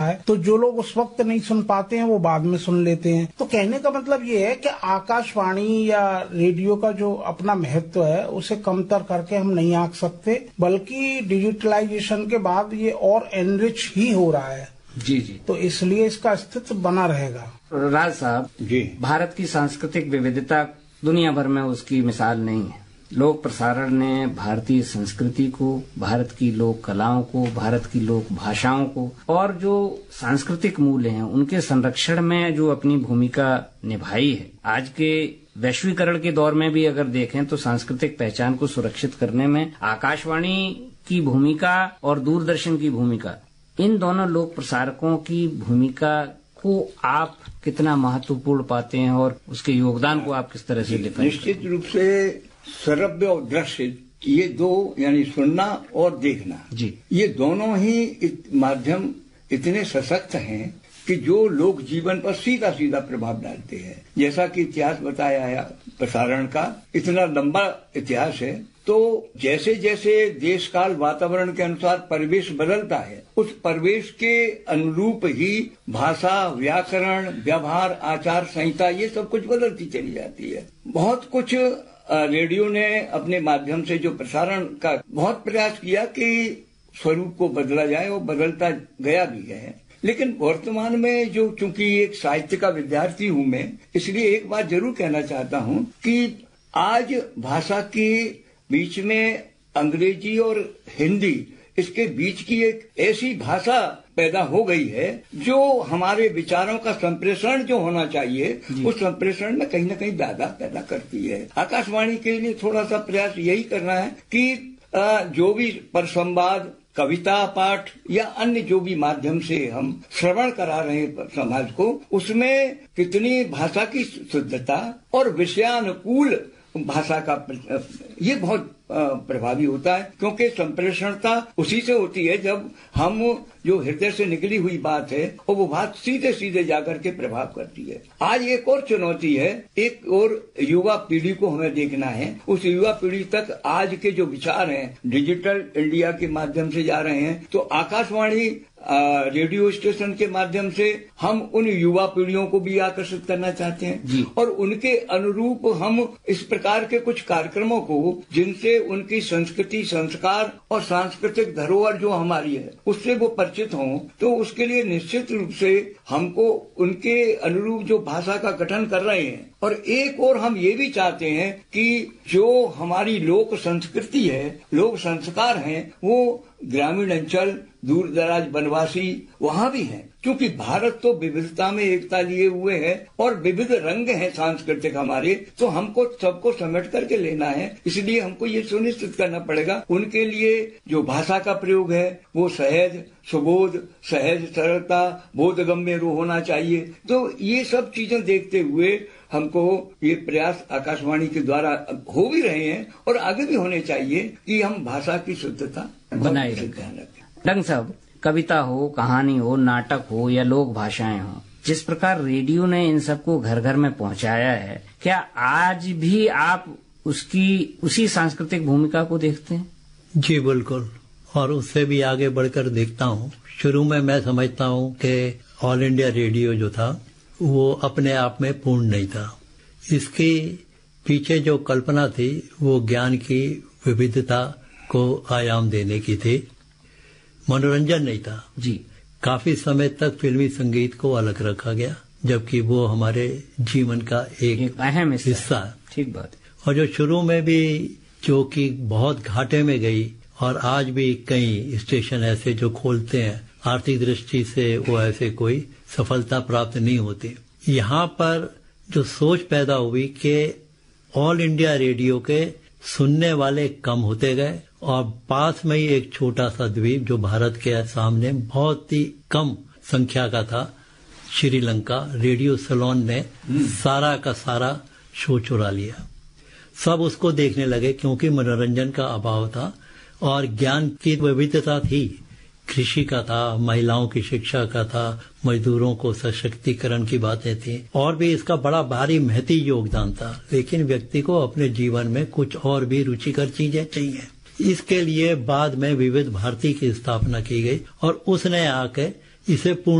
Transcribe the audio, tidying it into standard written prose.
है, तो जो लोग उस वक्त नहीं सुन पाते हैं वो बाद में सुन लेते हैं। तो कहने का मतलब ये है कि आकाशवाणी या रेडियो का जो अपना महत्व है उसे कमतर करके हम नहीं आंक सकते, बल्कि डिजिटलाइजेशन के बाद ये और एनरिच ही हो रहा है। जी जी। तो इसलिए इसका अस्तित्व बना रहेगा। राज साहब जी, भारत की सांस्कृतिक विविधता दुनिया भर में उसकी मिसाल नहीं है। लोक प्रसारण ने भारतीय संस्कृति को, भारत की लोक कलाओं को, भारत की लोक भाषाओं को और जो सांस्कृतिक मूल्य हैं उनके संरक्षण में जो अपनी भूमिका निभाई है, आज के वैश्वीकरण के दौर में भी अगर देखें तो सांस्कृतिक पहचान को सुरक्षित करने में आकाशवाणी की भूमिका और दूरदर्शन की भूमिका, इन दोनों लोक प्रसारकों की भूमिका को आप कितना महत्वपूर्ण पाते हैं और उसके योगदान को आप किस तरह से देखते हैं? निश्चित रूप से श्रव्य और दृश्य, ये दो यानी सुनना और देखना जी, ये दोनों ही माध्यम इतने सशक्त हैं कि जो लोक जीवन पर सीधा सीधा प्रभाव डालते हैं। जैसा कि इतिहास बताया है प्रसारण का, इतना लंबा इतिहास है, तो जैसे जैसे देश काल वातावरण के अनुसार परिवेश बदलता है, उस परिवेश के अनुरूप ही भाषा, व्याकरण, व्यवहार, आचार संहिता ये सब कुछ बदलती चली जाती है। बहुत कुछ रेडियो ने अपने माध्यम से जो प्रसारण का बहुत प्रयास किया कि स्वरूप को बदला जाए, और बदलता गया भी है। लेकिन वर्तमान में जो, चूंकि एक साहित्य का विद्यार्थी हूं मैं, इसलिए एक बात जरूर कहना चाहता हूं कि आज भाषा के बीच में अंग्रेजी और हिंदी, इसके बीच की एक ऐसी भाषा पैदा हो गई है जो हमारे विचारों का संप्रेषण जो होना चाहिए उस संप्रेषण में कहीं न कहीं बाधा पैदा करती है। आकाशवाणी के लिए थोड़ा सा प्रयास यही करना है कि जो भी परसंवाद, कविता पाठ या अन्य जो भी माध्यम से हम श्रवण करा रहे हैं समाज को, उसमें कितनी भाषा की शुद्धता और विषयानुकूल भाषा का ये बहुत प्रभावी होता है, क्योंकि संप्रेषणता उसी से होती है जब हम जो हृदय से निकली हुई बात है और वो बात सीधे सीधे जाकर के प्रभाव करती है। आज एक और चुनौती है, एक और युवा पीढ़ी को हमें देखना है। उस युवा पीढ़ी तक आज के जो विचार हैं डिजिटल इंडिया के माध्यम से जा रहे हैं, तो आकाशवाणी रेडियो स्टेशन के माध्यम से हम उन युवा पीढ़ियों को भी आकर्षित करना चाहते हैं और उनके अनुरूप हम इस प्रकार के कुछ कार्यक्रमों को, जिनसे उनकी संस्कृति, संस्कार और सांस्कृतिक धरोहर जो हमारी है उससे वो परिचित हों, तो उसके लिए निश्चित रूप से हमको उनके अनुरूप जो भाषा का गठन कर रहे हैं। और एक और हम ये भी चाहते हैं कि जो हमारी लोक संस्कृति है, लोक संस्कार हैं, वो ग्रामीण अंचल, दूर दराज वनवासी वहाँ भी हैं, क्योंकि भारत तो विविधता में एकता लिए हुए है और विविध रंग हैं सांस्कृतिक हमारे, तो हमको सबको समेट करके लेना है। इसलिए हमको ये सुनिश्चित करना पड़ेगा उनके लिए जो भाषा का प्रयोग है वो सहज, सुबोध, सहज सरलता, बोधगम्य होना चाहिए। तो ये सब चीजें देखते हुए हमको ये प्रयास आकाशवाणी के द्वारा हो भी रहे हैं और आगे भी होने चाहिए कि हम भाषा की शुद्धता बनाए रखें। डंग साहब, कविता हो, कहानी हो, नाटक हो या लोक भाषाएं हो, जिस प्रकार रेडियो ने इन सबको घर घर में पहुंचाया है, क्या आज भी आप उसी सांस्कृतिक भूमिका को देखते हैं? जी बिल्कुल, और उससे भी आगे बढ़कर देखता हूँ। शुरू में मैं समझता हूँ कि ऑल इंडिया रेडियो जो था वो अपने आप में पूर्ण नहीं था। इसके पीछे जो कल्पना थी वो ज्ञान की विविधता को आयाम देने की थी, मनोरंजन नहीं था जी। काफी समय तक फिल्मी संगीत को अलग रखा गया, जबकि वो हमारे जीवन का एक अहम हिस्सा। ठीक बात। और जो शुरू में भी जो कि बहुत घाटे में गई, और आज भी कई स्टेशन ऐसे जो खोलते हैं, आर्थिक दृष्टि से वो ऐसे कोई सफलता प्राप्त नहीं होती। यहाँ पर जो सोच पैदा हुई कि ऑल इंडिया रेडियो के सुनने वाले कम होते गए, और पास में ही एक छोटा सा द्वीप जो भारत के सामने बहुत ही कम संख्या का था, श्रीलंका, रेडियो सलोन ने सारा का सारा शो चुरा लिया। सब उसको देखने लगे क्योंकि मनोरंजन का अभाव था और ज्ञान की विविधता थी। कृषि का था, महिलाओं की शिक्षा का था, मजदूरों को सशक्तिकरण की बातें थी, और भी इसका बड़ा भारी महती योगदान था। लेकिन व्यक्ति को अपने जीवन में कुछ और भी रुचिकर चीजें चाहिए। इसके लिए बाद में विविध भारती की स्थापना की गई और उसने आके इसे पूर्ण